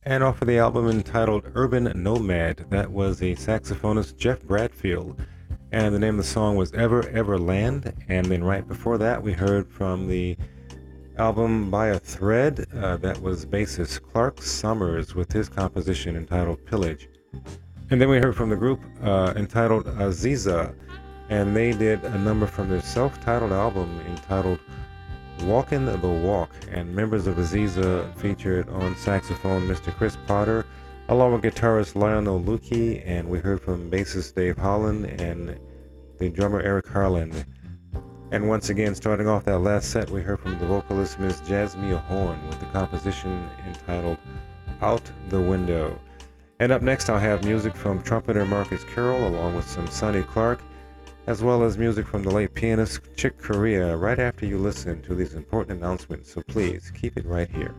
And off of the album entitled Urban Nomad, that was the saxophonist Jeff Bradfield. And the name of the song was Ever Ever Land. And then right before that, we heard from the album By a Thread, that was bassist Clark Summers with his composition entitled Pillage. And then we heard from the group entitled Aziza, and they did a number from their self-titled album entitled Walkin' the Walk, and members of Aziza featured on saxophone Mr. Chris Potter, along with guitarist Lionel Luckey, and we heard from bassist Dave Holland and the drummer Eric Harland. And once again, starting off that last set, we heard from the vocalist Miss Jasmine Horn with the composition entitled Out the Window. And up next, I'll have music from trumpeter Marcus Carroll, along with some Sonny Clark, as well as music from the late pianist Chick Corea, right after you listen to these important announcements. So please, keep it right here.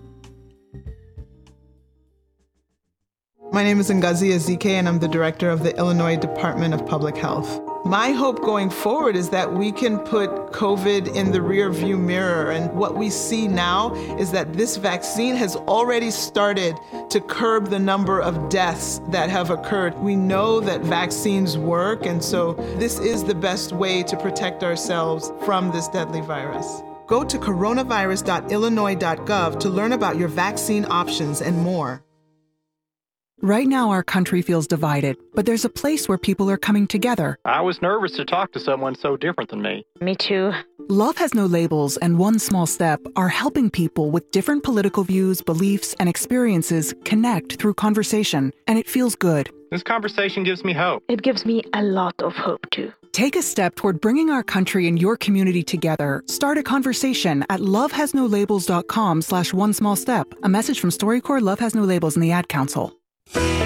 My name is Ngozi Ezike, and I'm the director of the Illinois Department of Public Health. My hope going forward is that we can put COVID in the rearview mirror. And what we see now is that this vaccine has already started to curb the number of deaths that have occurred. We know that vaccines work, and so this is the best way to protect ourselves from this deadly virus. Go to coronavirus.illinois.gov to learn about your vaccine options and more. Right now, our country feels divided, but there's a place where people are coming together. I was nervous to talk to someone so different than me. Me too. Love Has No Labels and One Small Step are helping people with different political views, beliefs, and experiences connect through conversation, and it feels good. This conversation gives me hope. It gives me a lot of hope, too. Take a step toward bringing our country and your community together. Start a conversation at lovehasnolabels.com/onesmallstep. A message from StoryCorps, Love Has No Labels, and the Ad Council.